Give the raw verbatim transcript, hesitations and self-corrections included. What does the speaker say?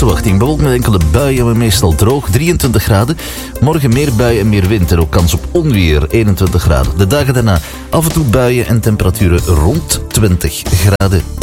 weersverwachting. Bewolkt met enkele buien, maar meestal droog. drieëntwintig graden. Morgen meer buien en meer wind. En ook kans op onweer. eenentwintig graden. De dagen daarna af en toe buien en temperaturen rond twintig graden.